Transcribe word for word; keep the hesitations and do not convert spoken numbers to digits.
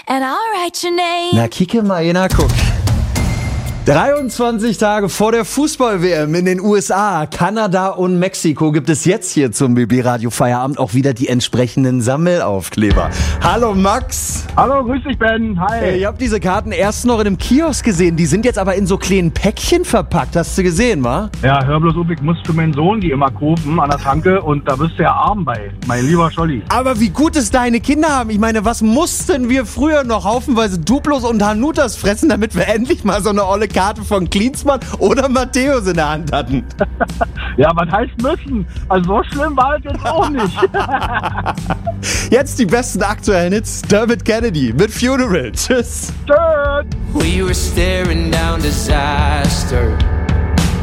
and I'll write your name. Na, kicke mal, Jena, guck. dreiundzwanzig Tage vor der Fußball-W M in den U S A, Kanada und Mexiko gibt es jetzt hier zum B B Radio Feierabend auch wieder die entsprechenden Sammelaufkleber. Hallo Max. Hallo, grüß dich Ben. Hi. Hey, ich habe diese Karten erst noch in einem Kiosk gesehen, die sind jetzt aber in so kleinen Päckchen verpackt. Hast du gesehen, wa? Ja, hör bloß auf, ich muss für meinen Sohn die immer kaufen an der Tanke und da bist du ja arm bei, mein lieber Scholli. Aber wie gut es deine Kinder haben. Ich meine, was mussten wir früher noch haufenweise Duplos und Hanutas fressen, damit wir endlich mal so eine olle Karte von Klinsmann oder Matthäus in der Hand hatten? Ja, was heißt müssen? Also so schlimm war es jetzt auch nicht. Jetzt die besten aktuellen Hits. Dermot Kennedy mit Funeral. Tschüss. Tschüss. We were staring down disaster.